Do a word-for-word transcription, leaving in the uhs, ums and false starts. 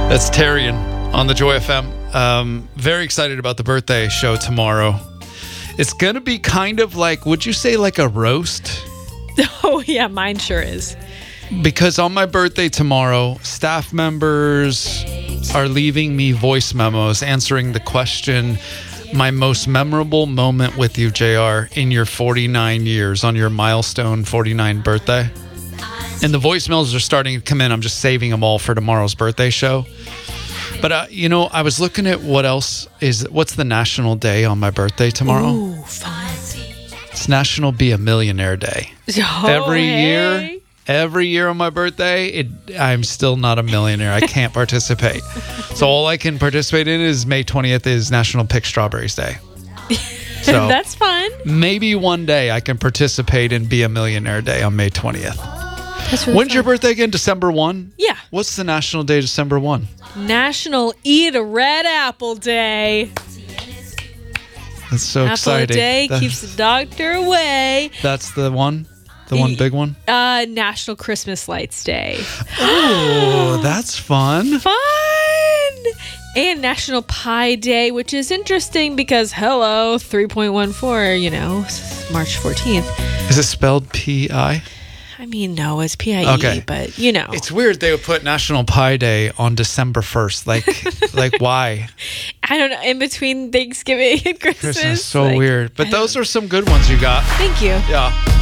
That's Tarian on the Joy F M. Um, very excited about the birthday show tomorrow. It's going to be kind of like, would you say like a roast? Oh, yeah, mine sure is. Because on my birthday tomorrow, staff members are leaving me voice memos answering the question, my most memorable moment with you, J R, in your forty-nine years on your milestone forty-nine birthday. And the voicemails are starting to come in. I'm just saving them all for tomorrow's birthday show. But, uh, you know, I was looking at what else is, what's the national day on my birthday tomorrow? Ooh, fun. It's National Be a Millionaire Day. Oh, every hey. year, every year on my birthday, it, I'm still not a millionaire. I can't participate. So all I can participate in is May twentieth is National Pick Strawberries Day. So that's fun. Maybe one day I can participate in Be a Millionaire Day on May twentieth. That's really When's fun. your birthday again? December first? Yeah. What's the national day December first? National Eat a Red Apple Day. That's so Apple exciting. a day That- keeps the doctor away. That's the one? The one big one? Uh, National Christmas Lights Day. Oh, that's fun. Fun! And National Pie Day, which is interesting because, hello, three point one four, you know, March fourteenth. Is it spelled P I? I mean, no, it's P I E, Okay. but, you know. It's weird they would put National Pie Day on December first. Like, like why? I don't know, in between Thanksgiving and Christmas. Christmas is so like, weird. But I those don't- are some good ones you got. Thank you. Yeah.